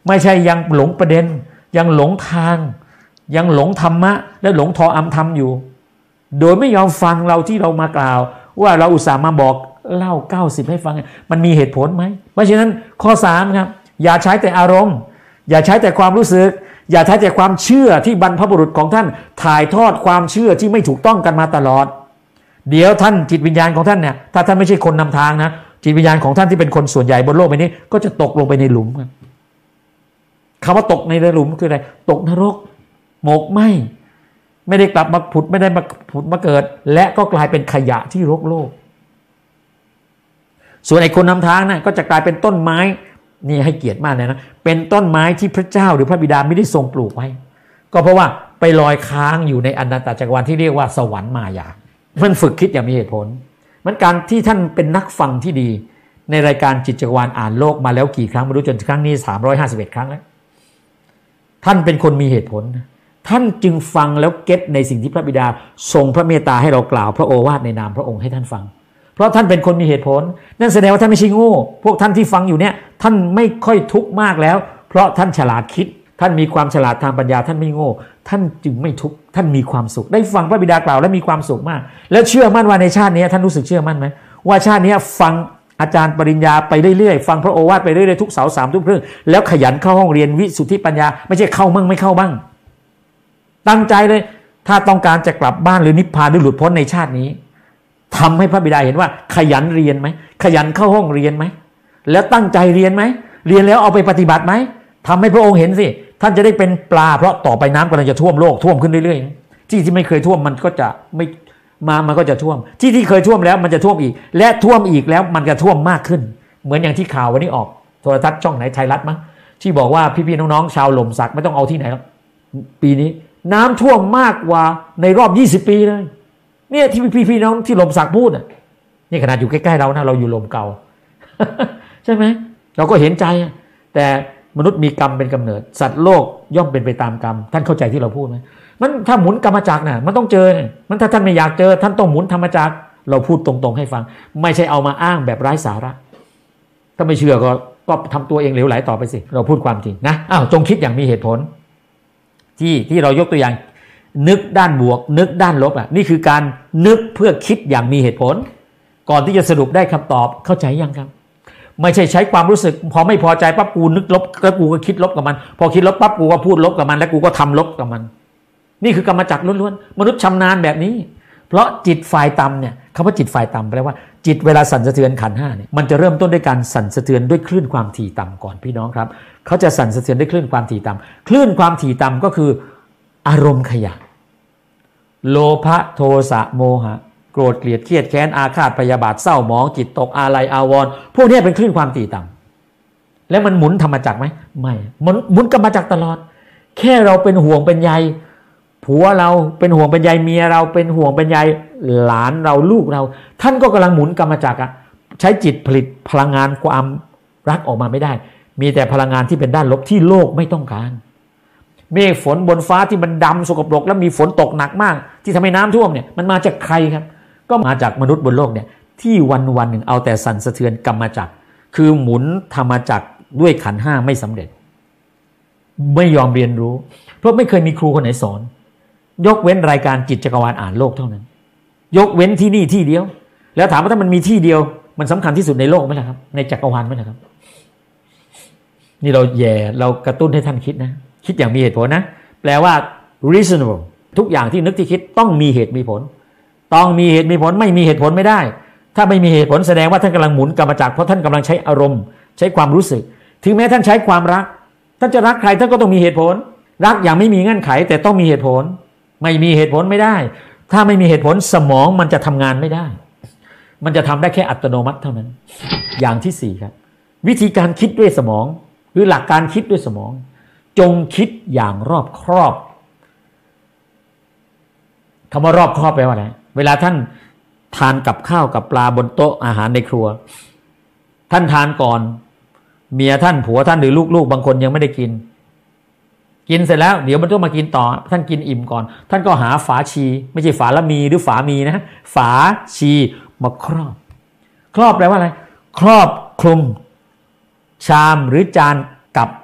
ไม่ใช่ยังหลงประเด็นยังหลงทางยังหลงธรรมะและหลงทออัมธรรมอยู่โดยไม่ยอมฟังเราที่เรามากล่าวว่าเราอุตส่าห์มาบอกเล่า90ให้ฟังมันมีเหตุผลไหมเพราะฉะนั้นข้อ3ครับอย่าใช้แต่อารมณ์อย่าใช้แต่ความรู้สึกอย่าใช้แต่ความเชื่อที่บรรพบุรุษของท่านถ่ายทอดความเชื่อที่ไม่ถูกต้องกันมาตลอดเดี๋ยวท่านจิตวิญญาณของท่านเนี่ยถ้าท่านไม่ใช่คนนำทางนะจิตวิญญาณของท่านที่เป็นคนส่วนใหญ่บนโลกใบนี้ก็จะตกลงไปในหลุมครับคำว่าตกในหลุมคืออะไรตกนรกหมกไหมไม่ได้กลับมาผุดไม่ได้มาผุดมาเกิดและก็กลายเป็นขยะที่รกโลกส่วนไอ้คนนำทางนะก็จะกลายเป็นต้นไม้นี่ให้เกียรติมากเลยนะเป็นต้นไม้ที่พระเจ้าหรือพระบิดาไม่ได้ทรงปลูกไว้ก็เพราะว่าไปลอยค้างอยู่ในอนันตจักรวาลที่เรียกว่าสวรรค์มายามันฝึกคิดอย่างมีเหตุผลมันการที่ท่านเป็นนักฟังที่ดีในรายการจิตจักรวาลอ่านโลกมาแล้วกี่ครั้งไม่รู้จนครั้งนี้351ครั้งแล้วท่านเป็นคนมีเหตุผลท่านจึงฟังแล้วเก็ตในสิ่งที่พระบิดาทรงพระเมตตาให้เรากล่าวพระโอวาทในนามพระองค์ให้ท่านฟังเพราะท่านเป็นคนมีเหตุผลนั่นแสดงว่าท่านไม่ใช่โง่พวกท่านที่ฟังอยู่เนี่ยท่านไม่ค่อยทุกข์มากแล้วเพราะท่านฉลาดคิดท่านมีความฉลาดทางปัญญาท่านไม่โง่ท่านจึงไม่ทุกข์ท่านมีความสุขได้ฟังพระบิดากล่าวและมีความสุขมากแล้วเชื่อมั่นว่าในชาตินี้ท่านรู้สึกเชื่อมั่นไหมว่าชาตินี้ฟังอาจารย์ปริญญาไปเรื่อยๆฟังพระโอวาทไปเรื่อยๆทุกเสาร์3 ทุ่มครึ่งแล้วขยันเข้าห้องเรียนวิสุทธิปัญญาไม่ใช่เข้ามั่งไม่เข้าบ้างตั้งใจเลยถ้าต้องการจะกลับบ้านหรือนิพพานหรือหลุดพ้นในชาตินี้ทำให้พระบิดาเห็นว่าขยันเรียนไหมขยันเข้าห้องเรียนไหมแล้วตั้งใจเรียนไหมเรียนแล้วเอาไปปฏิบัติไหมทำให้พระองค์เห็นสิท่านจะได้เป็นปลาเพราะต่อไปน้ำกำลังจะท่วมโลกท่วมขึ้นเรื่อยๆที่ไม่เคยท่วมมันก็จะไม่มันก็จะท่วมที่เคยท่วมแล้วมันจะท่วมอีกและท่วมอีกแล้วมันจะท่วมมากขึ้นเหมือนอย่างที่ข่าววันนี้ออกโทรทัศน์ช่องไหนไทยรัฐมั้งที่บอกว่าพี่ๆน้องๆชาวหล่มสักไม่ต้องเอาที่ไหนแล้วปีนี้น้ำท่วมมากกว่าในรอบ20 ปีเลยเนี่ยที่พี่น้องที่หล่มสักพูดนี่ขนาดอยู่ใกล้ๆเรานะเราอยู่หล่มเก่า ใช่ไหมเราก็เห็นใจแต่มนุษย์มีกรรมเป็นกำเนิดสัตว์โลกย่อมเป็นไปตามกรรมท่านเข้าใจที่เราพูดไหมมันถ้าหมุนกรรมจักรน่ะมันต้องเจอมันถ้าท่านไม่อยากเจอท่านต้องหมุนธรรมจักรเราพูดตรงๆให้ฟังไม่ใช่เอามาอ้างแบบไร้สาระถ้าไม่เชื่อก็ทำตัวเองเหลวไหลต่อไปสิเราพูดความจริงนะจงคิดอย่างมีเหตุผลที่เรายกตัวอย่างนึกด้านบวกนึกด้านลบนี่คือการนึกเพื่อคิดอย่างมีเหตุผลก่อนที่จะสรุปได้คำตอบเข้าใจยังครับไม่ใช่ใช้ความรู้สึกพอไม่พอใจปั๊บกูนึกลบแล้วกูก็คิดลบกับมันพอคิดลบปั๊บกูก็พูดลบกับมันแล้วกูก็ทำลบกับมันนี่คือกรรมจักรล้วนๆมนุษย์ชำนาญแบบนี้เพราะจิตฝ่ายต่ำเนี่ยคำว่าจิตฝ่ายต่ำแปลว่าจิตเวลาสั่นสะเทือนขันธ์5เนี่ยมันจะเริ่มต้นด้วยการสั่นสะเทือนด้วยคลื่นความถี่ต่ำก่อนพี่น้องครับเขาจะสั่นสะเทือนด้วยคลื่นความถี่ต่ำคลื่นความถี่ต่ำก็คืออารมณ์ขยะโลภะโทสะโมหะโกรธเกลียดเครียดแค้นอาฆาตพยาบาทเศร้าหมองจิตตกอาลัยอาวรณ์พวกนี้เป็นคลื่นความถี่ต่ำแล้วมันหมุนธรรมจักรไหมไม่หมุนกรรมจักรตลอดแค่เราเป็นห่วงเป็นใยผัวเราเป็นห่วงเป็นใยเมียเราเป็นห่วงเป็นใยหลานเราลูกเราท่านก็กำลังหมุนกรรมจักรใช้จิตผลิตพลังงานความรักออกมาไม่ได้มีแต่พลังงานที่เป็นด้านลบที่โลกไม่ต้องการเมฆฝนบนฟ้าที่มันดำสกปรกแล้วมีฝนตกหนักมากที่ทำให้น้ำท่วมเนี่ยมันมาจากใครครับก็มาจากมนุษย์บนโลกเนี่ยที่วันหนึ่งเอาแต่สั่นสะเทือนกรรมจักรคือหมุนธรรมจักรด้วยขันธ์5ไม่สำเร็จไม่ยอมเรียนรู้เพราะไม่เคยมีครูคนไหนสอนยกเว้นรายการจิตจักรวาลอ่านโลกเท่านั้นยกเว้นที่นี่ที่เดียวแล้วถามว่าถ้ามันมีที่เดียวมันสำคัญที่สุดในโลกไหมล่ะครับในจักรวาลไหมล่ะครับนี่เรากระตุ้นให้ท่านคิดนะคิดอย่างมีเหตุผลนะแปลว่า reasonable ทุกอย่างที่นึกที่คิดต้องมีเหตุมีผลต้องมีเหตุมีผลไม่มีเหตุผลไม่ได้ถ้าไม่มีเหตุผลแสดงว่าท่านกำลังหมุนกรรมจักรเพราะท่านกำลังใช้อารมณ์ใช้ความรู้สึกถึงแม้ท่านใช้ความรักท่านจะรักใครท่านก็ต้องมีเหตุผลรักอย่างไม่มีเงื่อนไขแต่ต้องมีเหตุผลไม่มีเหตุผลไม่ได้ถ้าไม่มีเหตุผลสมองมันจะทำงานไม่ได้มันจะทำได้แค่อัตโนมัติเท่านั้นอย่างที่4ครับวิธีการคิดด้วยสมองหรือหลักการคิดด้วยสมองจงคิดอย่างรอบคอบคำว่ารอบคอบแปลว่าอะไรเวลาท่านทานกับข้าวกับปลาบนโต๊ะอาหารในครัวท่านทานก่อนเมียท่านผัวท่านหรือลูกๆบางคนยังไม่ได้กินเสร็จแล้วเดี๋ยวมันต้องมากินต่อท่านกินอิ่มก่อนท่านก็หาฝาชีไม่ใช่ฝาละมีหรือฝามีนะฝาชีมาครอบแปลว่าอะไรครอบคลุมชามหรือจานกับ